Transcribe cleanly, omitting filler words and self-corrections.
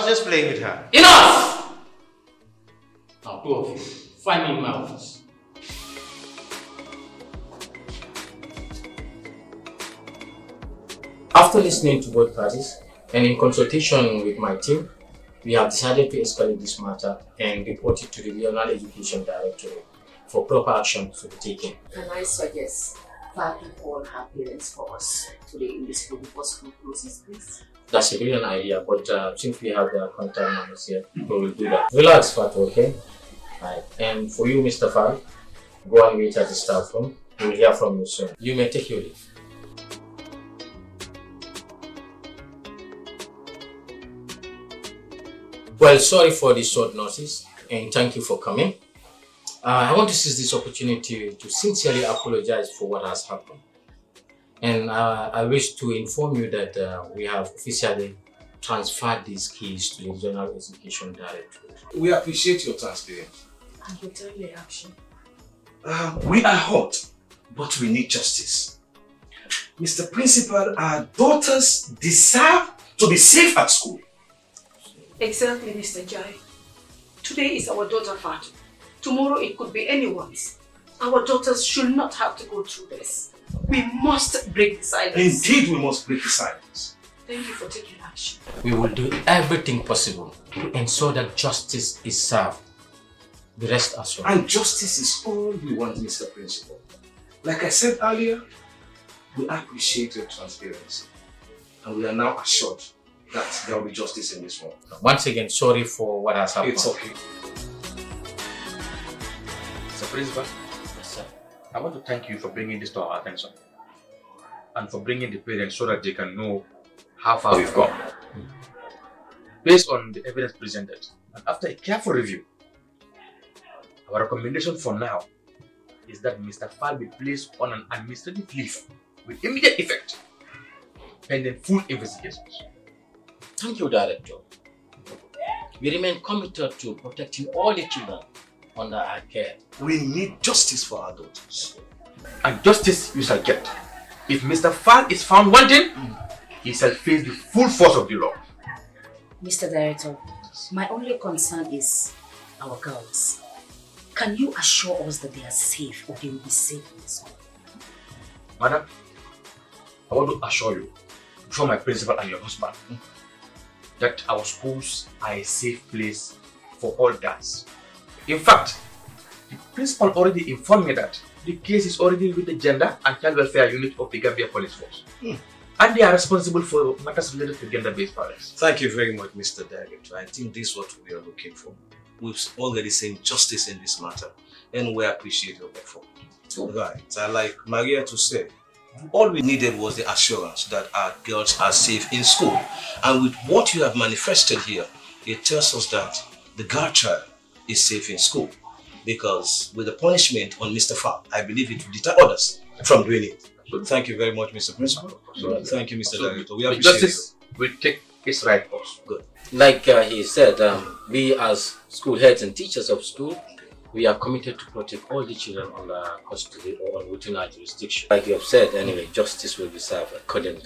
just playing with her. Enough! Now, two of you, find me in my office. After listening to both parties and in consultation with my team, we have decided to escalate this matter and report it to the Regional Education Directorate for proper action to be taken. Can I suggest filing all her parents for us today in the school before school closes, please? That's a brilliant idea, but since we have their contact numbers here, we will do that. Relax, Fatu, okay? Right. And for you, Mr. Fal, go and wait at the staff room. We will hear from you soon. You may take your leave. Well, sorry for the short notice and thank you for coming. I want to seize this opportunity to sincerely apologize for what has happened. And I wish to inform you that we have officially transferred these keys to the Regional Education Directorate. We appreciate your transparency. And your timely action. We are hot, but we need justice. Mr. Principal, our daughters deserve to be safe at school. Exactly, Mr. Jai. Today is our daughter Fatu. Tomorrow it could be anyone's. Our daughters should not have to go through this. We must break the silence. Indeed, we must break the silence. Thank you for taking action. We will do everything possible to ensure that justice is served. The rest assured. And justice is all we want, Mr. Principal. Like I said earlier, we appreciate your transparency. And we are now assured that there will be justice in this one. Once again, sorry for what has happened. It's okay. Mr. Principal, Yes, sir. I want to thank you for bringing this to our attention and for bringing the parents so that they can know how far we've gone. Based on the evidence presented and after a careful review, our recommendation for now is that Mr. Fal be placed on an administrative leave with immediate effect pending full investigations. Thank you, Director. We remain committed to protecting all the children under our care. We need justice for our daughters. And justice you shall get. If Mr. Fal is found wanting, he shall face the full force of the law. Mr. Director, my only concern is our girls. Can you assure us that they are safe or they will be safe in school? Madam, I want to assure you, before my principal and your husband, that our schools are a safe place for all girls. In fact, the principal already informed me that the case is already with the Gender and Child Welfare Unit of the Gambia Police Force. And they are responsible for matters related to gender-based violence. Thank you very much, Mr. Director. I think this is what we are looking for. We've already seen justice in this matter, and we appreciate your effort. Right. Like Maria to say, all we needed was the assurance that our girls are safe in school. And with what you have manifested here, it tells us that the girl child is safe in school. Because with the punishment on Mr. Fal, I believe it will deter others from doing it. So thank you very much, Mr. Principal. Thank you, Mr. Director. We appreciate justice will take its right course. Good. Like he said, we as school heads and teachers of school, we are committed to protect all the children under custody or within our jurisdiction. Like you have said, anyway, justice will be served accordingly.